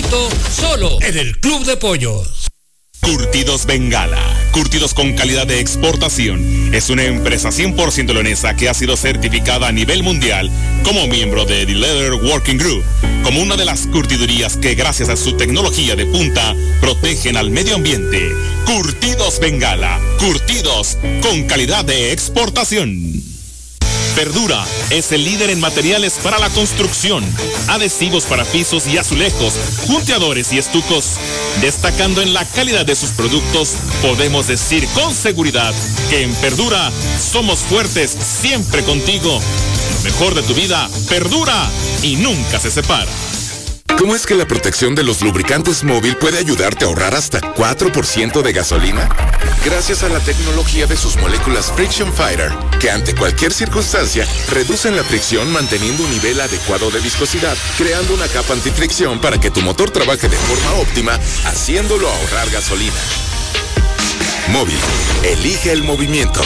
momento, solo en el Club de Pollos. Curtidos Bengala, curtidos con calidad de exportación. Es una empresa 100% leonesa que ha sido certificada a nivel mundial como miembro de The Leather Working Group, como una de las curtidurías que gracias a su tecnología de punta protegen al medio ambiente. Curtidos Bengala, curtidos con calidad de exportación. Verdura es el líder en materiales para la construcción, adhesivos para pisos y azulejos, junteadores y estucos. Destacando en la calidad de sus productos, podemos decir con seguridad que en Verdura somos fuertes siempre contigo. Lo mejor de tu vida perdura y nunca se separa. ¿Cómo es que la protección de los lubricantes móvil puede ayudarte a ahorrar hasta 4% de gasolina? Gracias a la tecnología de sus moléculas Friction Fighter, que ante cualquier circunstancia reducen la fricción manteniendo un nivel adecuado de viscosidad, creando una capa antifricción para que tu motor trabaje de forma óptima, haciéndolo ahorrar gasolina. Móvil, elige el movimiento.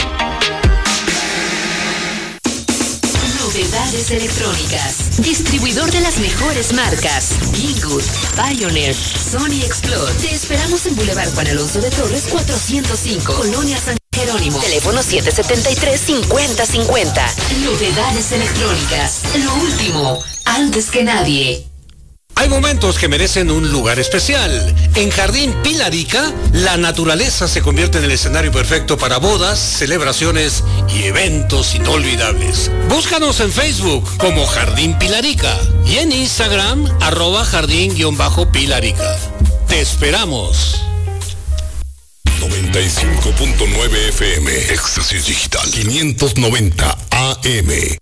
Novedades electrónicas. Distribuidor de las mejores marcas. Banggood, Pioneer, Sony Explode. Te esperamos en Boulevard Juan Alonso de Torres 405, Colonia San Jerónimo. Teléfono 773-5050. Novedades electrónicas. Lo último, antes que nadie. Hay momentos que merecen un lugar especial. En Jardín Pilarica, la naturaleza se convierte en el escenario perfecto para bodas, celebraciones y eventos inolvidables. Búscanos en Facebook como Jardín Pilarica y en Instagram @jardín_pilarica. Te esperamos. 95.9 FM, Éxtasis Digital, 590 AM.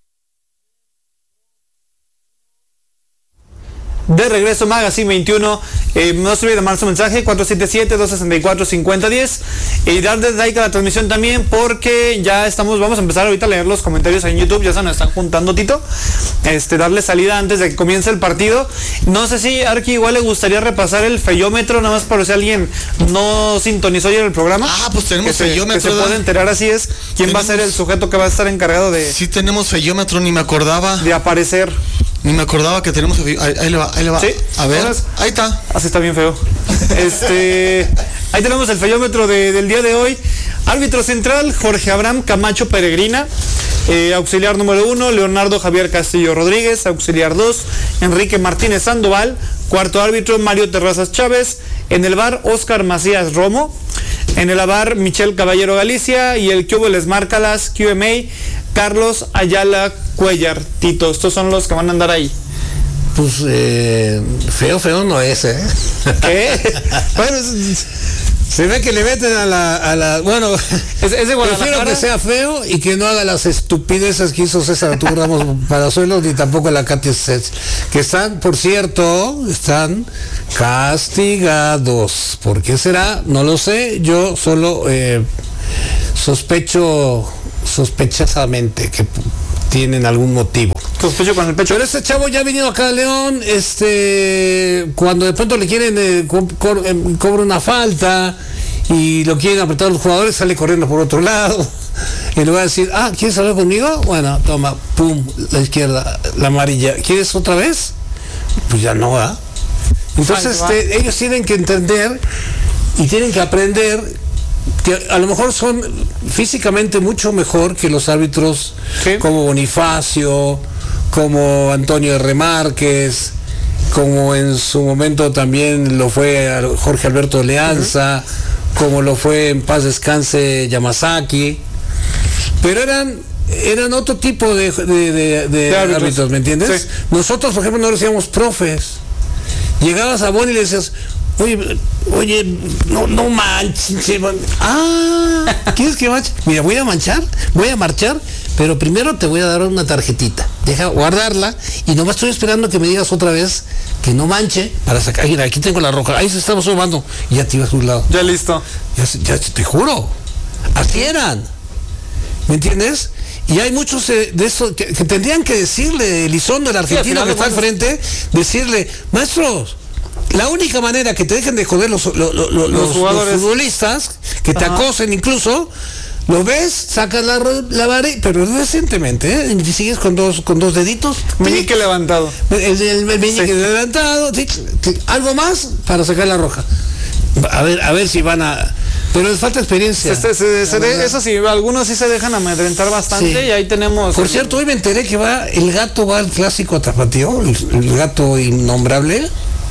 De regreso, Magazine 21. No se olvide mandar su mensaje 477-264-5010 y darle like a la transmisión también, porque ya vamos a empezar ahorita a leer los comentarios en YouTube. Ya se nos están juntando, Tito. Darle salida antes de que comience el partido. No sé si Arqui igual le gustaría repasar el feyómetro, nada más por si alguien no sintonizó ayer el programa. Pues tenemos feyómetro. Que se puede enterar, así es. ¿Quién va a ser el sujeto que va a estar encargado de... Sí, tenemos feyómetro, ni me acordaba. De aparecer. Ni me acordaba que tenemos... Ahí le va. ¿Sí? A ver, ahí está. Así está bien feo. Ahí tenemos el feyómetro del día de hoy. Árbitro central, Jorge Abraham Camacho Peregrina. Auxiliar número 1, Leonardo Javier Castillo Rodríguez. Auxiliar 2, Enrique Martínez Sandoval. Cuarto árbitro, Mario Terrazas Chávez. En el VAR, Óscar Macías Romo. En el AVAR, Michelle Caballero Galicia. Y el QB les marca las QMA, Carlos Ayala Cuellar. Tito, estos son los que van a andar ahí. Pues feo no es, ¿eh? ¿Qué? Bueno, se ve que le meten a la bueno, es de Guadalajara. Prefiero que sea feo y que no haga las estupideces que hizo César Arturo Ramos Palazuelos, ni tampoco la Katy Sets, que están, por cierto, están castigados. ¿Por qué será? No lo sé. Yo solo sospechosamente que tienen algún motivo. Sospecho con el pecho. Pero este chavo ya ha venido acá a León, cuando de pronto le quieren cobra una falta y lo quieren apretar a los jugadores, sale corriendo por otro lado. Y le va a decir, ¿quieres hablar conmigo? Bueno, toma, pum, la izquierda, la amarilla. ¿Quieres otra vez? Pues ya no va. Entonces ellos tienen que entender y tienen que aprender que a lo mejor son físicamente mucho mejor que los árbitros, ¿sí?, como Bonifacio, como Antonio R. Márquez, como en su momento también lo fue Jorge Alberto Leanza, como lo fue en paz descanse Yamazaki, pero eran otro tipo de árbitros, ¿me entiendes? Sí. Nosotros, por ejemplo, no decíamos profes. Llegabas a Boni y le decías, oye, no manches. ¿Quieres que manche? Mira, voy a marchar, pero primero te voy a dar una tarjetita. Deja guardarla y nomás estoy esperando que me digas otra vez que no manche para sacar. Mira, aquí tengo la roja. Ahí se estamos sumando. Y ya te ibas a un lado. Ya listo. Ya te juro. Así eran. ¿Me entiendes? Y hay muchos de estos que tendrían que decirle, Elizondo, el argentino que está al frente, decirle, maestros, la única manera que te dejen de joder los futbolistas, que te acosen incluso, Lo ves, sacas la vara, pero recientemente, y sigues con dos deditos. Meñique levantado. El meñique levantado, algo más para sacar la roja. A ver si van a... Pero les falta experiencia. Eso sí, algunos sí se dejan amedrentar bastante, y ahí tenemos... Por cierto, hoy me enteré que el gato va al clásico tapatío, el gato innombrable.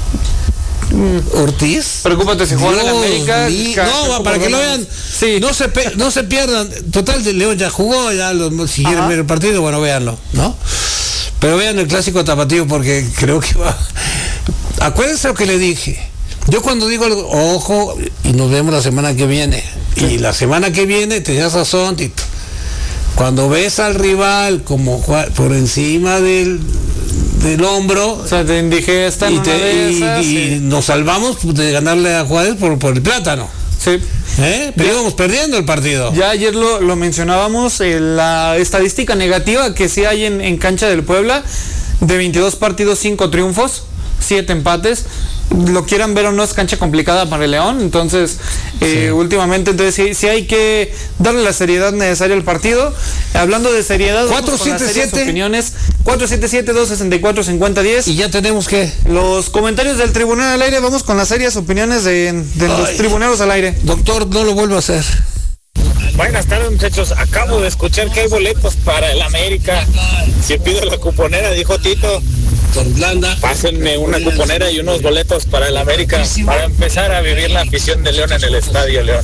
Ortiz. Preocúpate si juega en América. Para que lo vean. Sí. No se pierdan. Total, de León ya jugó, si quieren ver el partido, bueno, véanlo, ¿no? Pero vean el clásico tapatío porque creo que va. Acuérdense lo que le dije. Yo cuando digo algo, ojo, y nos vemos la semana que viene. Sí. Y la semana que viene tenías razón, Tito. Cuando ves al rival como por encima del hombro, o sea, te indigesta y nos salvamos de ganarle a Juárez por el plátano. Sí. Pero íbamos perdiendo el partido. Ya ayer lo mencionábamos, la estadística negativa que sí hay en cancha del Puebla, de 22 partidos, 5 triunfos, 7 empates. Lo quieran ver o no, es cancha complicada para el León, entonces últimamente entonces sí hay que darle la seriedad necesaria al partido. Hablando de seriedad, 477 opiniones, 477-264-5010. Y ya tenemos que los comentarios del Tribunero al Aire. Vamos con las serias opiniones de los tribuneros al aire. Doctor, no lo vuelvo a hacer. Buenas tardes, muchachos. Acabo de escuchar que hay boletos para el América. Si pido la cuponera, dijo Tito, pásenme una cuponera y unos boletos para el América para empezar a vivir la afición de León en el Estadio León.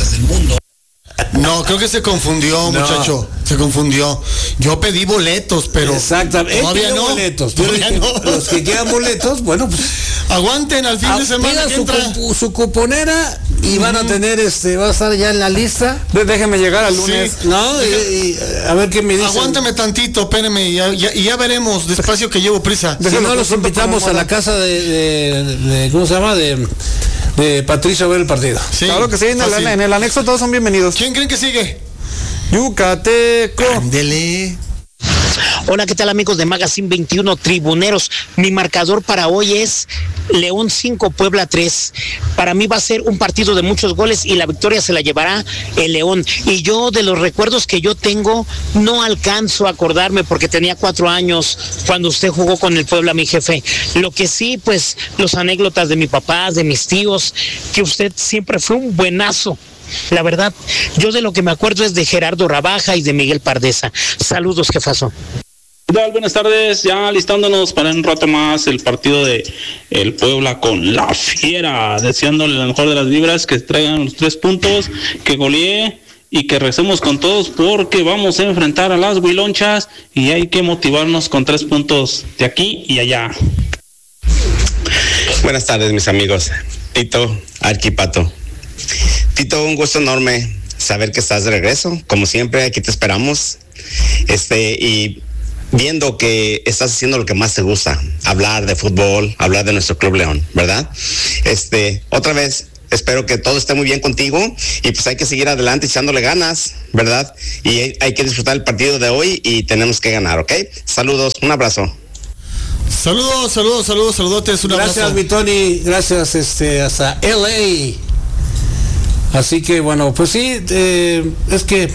No, creo que se confundió, muchacho. Se confundió. Yo pedí boletos, pero exactamente. Todavía no. Boletos. Los que quieran boletos, bueno, pues aguanten al fin de semana. Su cuponera y van a tener va a estar ya en la lista. Déjenme llegar al lunes. Sí. No, y a ver qué me dicen. Aguántame tantito, espérenme, y ya veremos, despacio que llevo prisa. Si no, los invitamos a la casa de ¿cómo se llama? De Patricio a ver el partido. Sí, claro que sí, en el anexo todos son bienvenidos. ¿Quién creen que sigue? Yucateco. Ándele. Hola, ¿qué tal, amigos de Magazine 21 Tribuneros? Mi marcador para hoy es León 5, Puebla 3. Para mí va a ser un partido de muchos goles y la victoria se la llevará el León. Y yo, de los recuerdos que yo tengo, no alcanzo a acordarme porque tenía 4 años cuando usted jugó con el Puebla, mi jefe. Lo que sí, pues, los anécdotas de mi papá, de mis tíos, que usted siempre fue un buenazo. La verdad, yo de lo que me acuerdo es de Gerardo Rabaja y de Miguel Pardesa. Saludos, jefazo. ¿Qué tal? Buenas tardes, ya listándonos para un rato más el partido de el Puebla con la Fiera, deseándole la mejor de las vibras, que traigan los 3 puntos, que golee y que recemos con todos porque vamos a enfrentar a las Huilonchas y hay que motivarnos con 3 puntos de aquí y allá. Buenas tardes, mis amigos. Tito, Arquipato. Tito, un gusto enorme saber que estás de regreso. Como siempre, aquí te esperamos. Y viendo que estás haciendo lo que más te gusta, hablar de fútbol, hablar de nuestro Club León, ¿verdad? Otra vez, espero que todo esté muy bien contigo y pues hay que seguir adelante echándole ganas, ¿verdad? Y hay que disfrutar el partido de hoy y tenemos que ganar, ¿ok? Saludos, un abrazo. Saludotes, un abrazo. Gracias, mi Tony, gracias, hasta LA. Así que bueno, pues sí, es que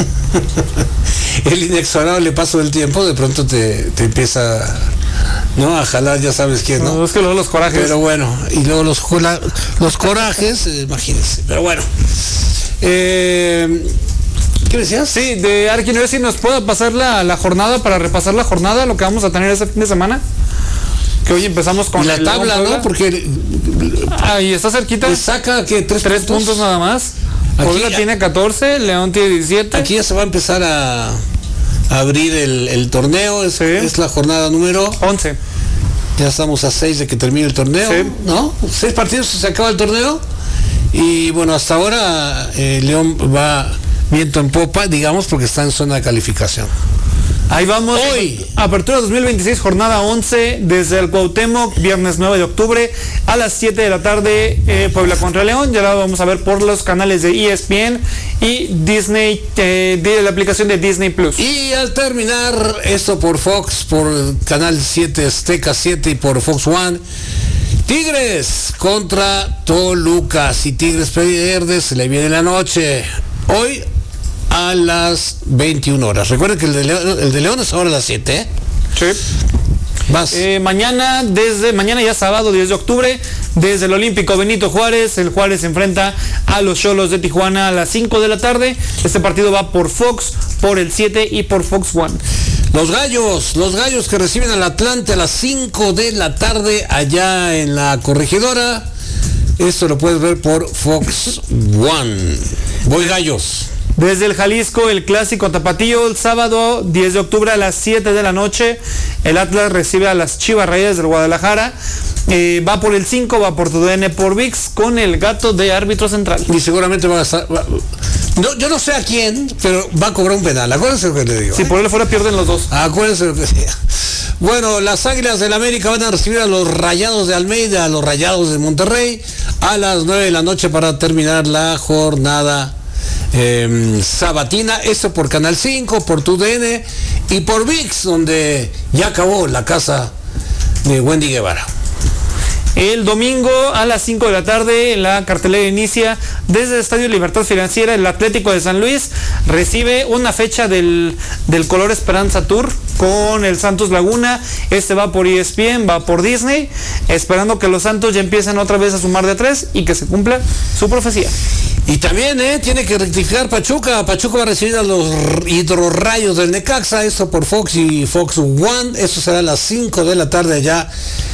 el inexorable paso del tiempo de pronto te empieza, ¿no?, a jalar, ya sabes quién, ¿no? Es que luego los corajes. Pero bueno, y luego los corajes, imagínense. Pero bueno, ¿qué decías? Sí, de Arqui, no sé si nos pueda pasar la jornada para repasar la jornada, lo que vamos a tener ese fin de semana. Que hoy empezamos con la tabla, ¿no? Porque ahí está cerquita. Le saca que 3 puntos nada más. Puebla tiene 14, León tiene 17. Aquí ya se va a empezar a abrir el torneo. Es la jornada número 11. Ya estamos a 6 de que termine el torneo, ¿no? 6 partidos se acaba el torneo. Y bueno, hasta ahora León va viento en popa, digamos, porque está en zona de calificación. Ahí vamos. Hoy, apertura 2026, jornada 11, desde el Cuauhtémoc, viernes 9 de octubre a las 7 de la tarde, Puebla contra León. Ya la vamos a ver por los canales de ESPN y Disney, de la aplicación de Disney Plus. Y al terminar esto por Fox, por Canal 7, Azteca 7 y por Fox One, Tigres contra Toluca. Si Tigres pierde, se le viene la noche. Hoy a las 21 horas. Recuerden que el de León es ahora a las 7, ¿eh? Sí. Mañana ya sábado 10 de octubre, desde el Olímpico Benito Juárez, el Juárez se enfrenta a los Xolos de Tijuana a las 5 de la tarde. Este partido va por Fox, por el 7 y por Fox One. Los gallos que reciben al Atlante a las 5 de la tarde allá en la Corregidora. Esto lo puedes ver por Fox One. Voy Gallos. Desde el Jalisco, el clásico tapatío, el sábado 10 de octubre a las 7 de la noche, el Atlas recibe a las Chivas Rayadas del Guadalajara. Va por el 5, va por TUDN, por ViX, con el gato de árbitro central. Y seguramente va a estar... yo no sé a quién, pero va a cobrar un penal. Acuérdense lo que le digo. Si por él fuera, pierden los dos. Acuérdense lo que decía. Bueno, las Águilas del América van a recibir a los Rayados de Almeida, a los Rayados de Monterrey, a las 9 de la noche para terminar la jornada sabatina. Esto por Canal 5, por TUDN y por ViX, donde ya acabó la casa de Wendy Guevara. El domingo a las 5 de la tarde la cartelera inicia desde el Estadio Libertad Financiera. El Atlético de San Luis recibe una fecha del Color Esperanza Tour con el Santos Laguna. Este va por ESPN, va por Disney, esperando que los Santos ya empiecen otra vez a sumar de 3 y que se cumpla su profecía. Y también tiene que rectificar Pachuca. Pachuca va a recibir a los Hidrorrayos del Necaxa. Esto por Fox y Fox One. Esto será a las 5 de la tarde allá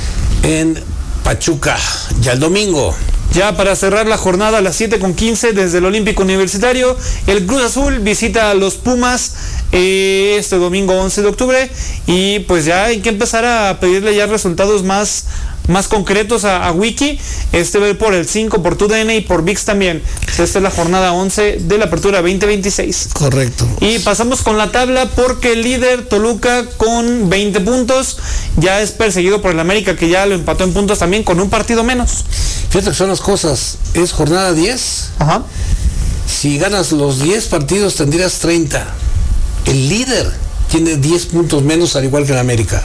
en Pachuca. Ya el domingo. Ya para cerrar la jornada a las 7:15 desde el Olímpico Universitario, el Cruz Azul visita a los Pumas este domingo 11 de octubre y pues ya hay que empezar a pedirle ya resultados más concretos a Wiki. Va por el 5, por TUDN y por ViX también. Esta es la jornada 11 de la apertura 2026. Correcto. Y pasamos con la tabla porque el líder Toluca con 20 puntos ya es perseguido por el América, que ya lo empató en puntos también con un partido menos. Fíjate que son las cosas. Es jornada 10. Ajá. Si ganas los 10 partidos tendrías 30. El líder tiene 10 puntos menos, al igual que el América.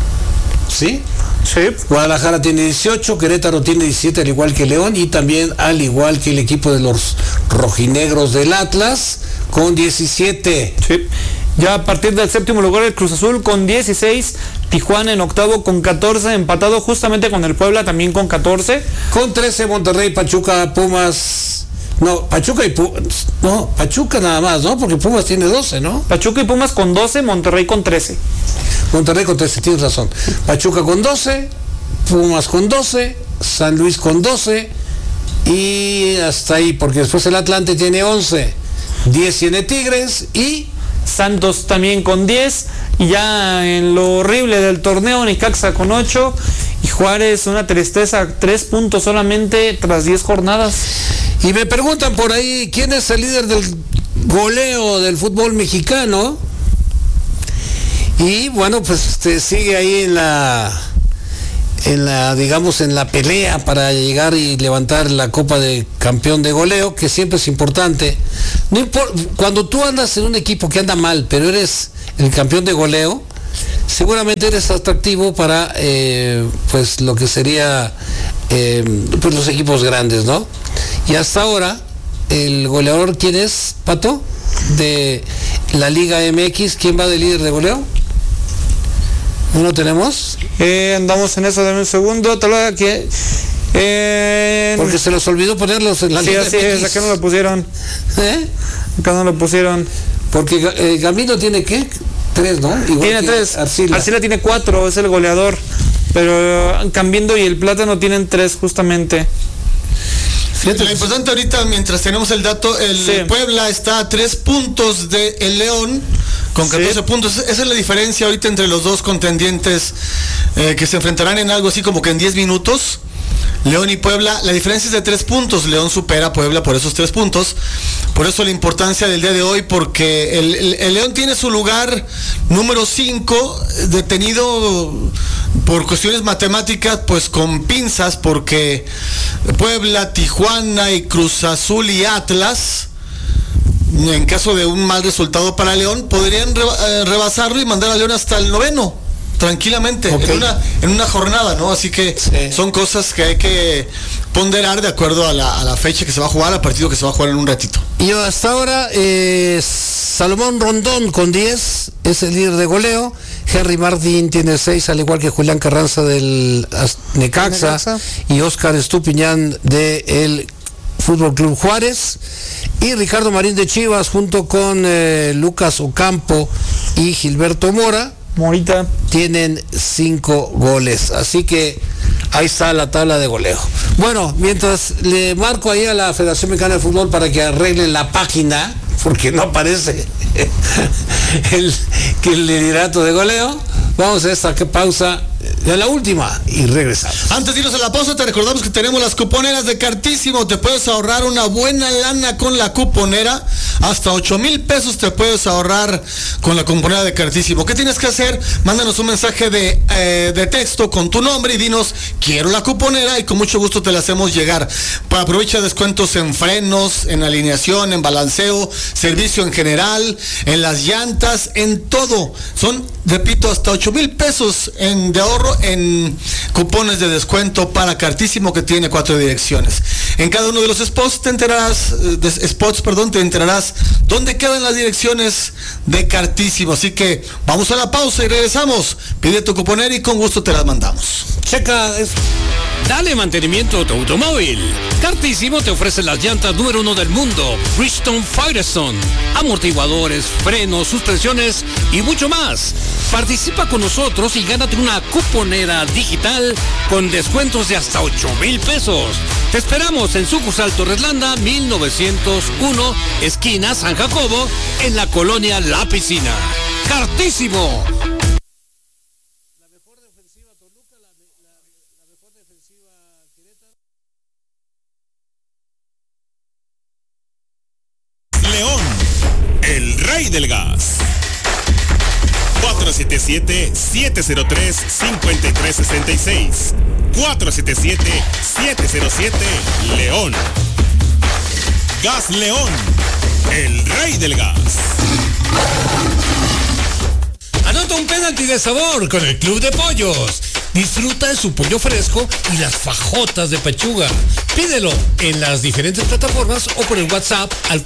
¿Sí? Sí. Guadalajara tiene 18, Querétaro tiene 17, al igual que León, y también al igual que el equipo de los rojinegros del Atlas con 17. Sí. Ya a partir del séptimo lugar el Cruz Azul con 16, Tijuana en octavo con 14, empatado justamente con el Puebla también con 14. Con 13 Monterrey, Pachuca, Pumas. No, Pachuca y Pumas. No, Pachuca nada más, ¿no? Porque Pumas tiene 12, ¿no? Pachuca y Pumas con 12, Monterrey con 13. Monterrey con 13, tienes razón. Pachuca con 12, Pumas con 12, San Luis con 12 y hasta ahí, porque después el Atlante tiene 11, 10 tiene Tigres y Santos también con 10. Y ya en lo horrible del torneo, Necaxa con 8 y Juárez, una tristeza, 3 puntos solamente tras 10 jornadas. Y me preguntan por ahí, ¿quién es el líder del goleo del fútbol mexicano? Y bueno, pues sigue ahí en la pelea para llegar y levantar la Copa de Campeón de Goleo, que siempre es importante. No importa, cuando tú andas en un equipo que anda mal, pero eres el campeón de goleo, seguramente eres atractivo para pues lo que sería pues los equipos grandes, ¿no? Y hasta ahora el goleador, ¿quién es, Pato? De la Liga MX, ¿quién va de líder de goleo? ¿No lo tenemos? Andamos en eso, dame un segundo. Porque se los olvidó ponerlos en la Liga MX. Sí, es, acá no lo pusieron. Acá no lo pusieron. Porque Gambino tiene, ¿qué? 3, ¿no? Igual tiene 3. Arcila tiene 4, es el goleador. Pero Cambindo y el Plátano tienen 3 justamente. Fíjate, lo importante ahorita, mientras tenemos el dato, el Puebla está a 3 puntos de el León con 14 puntos. Esa es la diferencia ahorita entre los dos contendientes que se enfrentarán en algo así como que en 10 minutos. León y Puebla, la diferencia es de 3 puntos. León supera a Puebla por esos 3 puntos. Por eso la importancia del día de hoy, porque el León tiene su lugar número 5 detenido por cuestiones matemáticas, pues con pinzas, porque Puebla, Tijuana y Cruz Azul y Atlas, en caso de un mal resultado para León, podrían rebasarlo y mandar a León hasta el 9º. Tranquilamente, okay, en una jornada, ¿no? Así que son cosas que hay que ponderar de acuerdo a la fecha que se va a jugar, al partido que se va a jugar en un ratito. Y hasta ahora Salomón Rondón con 10 es el líder de goleo. Henry Martin tiene 6, al igual que Julián Carranza del Necaxa y Oscar Estupiñán del Fútbol Club Juárez. Y Ricardo Marín de Chivas junto con Lucas Ocampo y Gilberto Morita tienen 5 goles. Así que ahí está la tabla de goleo. Bueno, mientras le marco ahí a la Federación Mexicana de Fútbol para que arreglen la página, porque no aparece el liderato de goleo, vamos a esta pausa, de la última, y regresamos. Antes de irnos a la pausa, te recordamos que tenemos las cuponeras de Cartísimo. Te puedes ahorrar una buena lana con la cuponera. Hasta 8,000 pesos te puedes ahorrar con la cuponera de Cartísimo. ¿Qué tienes que hacer? Mándanos un mensaje de texto con tu nombre y dinos, quiero la cuponera, y con mucho gusto te la hacemos llegar. Aprovecha descuentos en frenos, en alineación, en balanceo, servicio en general, en las llantas, en todo. Son, repito, hasta 8,000 pesos de ahorro en cupones de descuento para Cartísimo, que tiene 4 direcciones. En cada uno de los spots te enterarás dónde quedan las direcciones de Cartísimo. Así que vamos a la pausa y regresamos. Pide tu cuponera y con gusto te las mandamos. Checa eso. Dale mantenimiento a tu automóvil. Cartísimo te ofrece las llantas número 1 del mundo, Bridgestone Firestone, amortiguadores, frenos, suspensiones y mucho más. Participa con nosotros y gánate una cuponera digital con descuentos de hasta 8,000 pesos. Te esperamos en sucursal Torreslanda 1901, esquina San Jacobo, en la colonia La Piscina. Cartísimo. León, el rey del gas. 477-703-5366. 477-707 León. Gas León, el rey del gas. Anota un penalti de sabor con el Club de Pollos. Disfruta de su pollo fresco y las fajotas de pechuga. Pídelo en las diferentes plataformas o por el WhatsApp al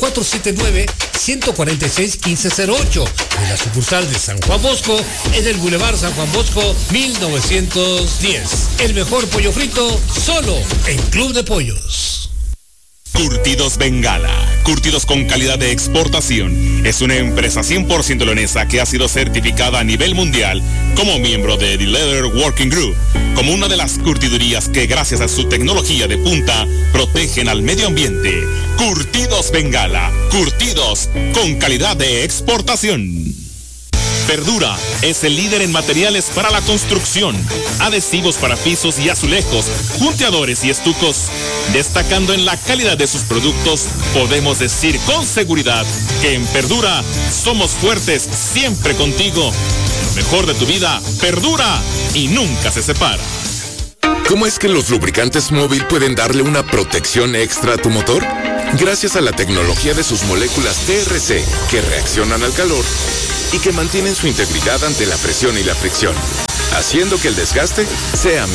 479-146-1508 de la sucursal de San Juan Bosco en el Boulevard San Juan Bosco 1910. El mejor pollo frito solo en Club de Pollos. Curtidos Bengala, curtidos con calidad de exportación. Es una empresa 100% leonesa que ha sido certificada a nivel mundial como miembro de The Leather Working Group, como una de las curtidurías que gracias a su tecnología de punta protegen al medio ambiente. Curtidos Bengala, curtidos con calidad de exportación. Verdura es el líder en materiales para la construcción, adhesivos para pisos y azulejos, junteadores y estucos. Destacando en la calidad de sus productos, podemos decir con seguridad que en Verdura somos fuertes siempre contigo. Lo mejor de tu vida perdura y nunca se separa. ¿Cómo es que los lubricantes móvil pueden darle una protección extra a tu motor? Gracias a la tecnología de sus moléculas TRC, que reaccionan al calor y que mantienen su integridad ante la presión y la fricción, haciendo que el desgaste sea menor.